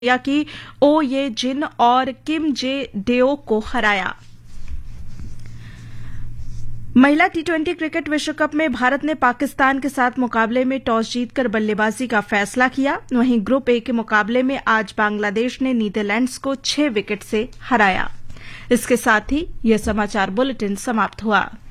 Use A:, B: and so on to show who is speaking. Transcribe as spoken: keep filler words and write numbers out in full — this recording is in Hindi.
A: या की ओ ये जिन और किम जे डेओ को हराया। महिला टी ट्वेंटी क्रिकेट विश्व कप में भारत ने पाकिस्तान के साथ मुकाबले में टॉस जीतकर बल्लेबाजी का फैसला किया। वहीं ग्रुप ए के मुकाबले में आज बांग्लादेश ने नीदरलैंड्स को छह विकेट से हराया। इसके साथ ही यह समाचार बुलेटिन समाप्त हुआ।